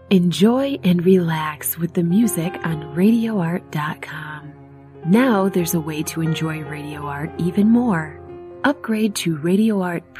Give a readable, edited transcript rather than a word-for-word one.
Enjoy and relax with the music on RadioArt.com. Now there's a way to enjoy Radio Art even more. Upgrade to Radio Art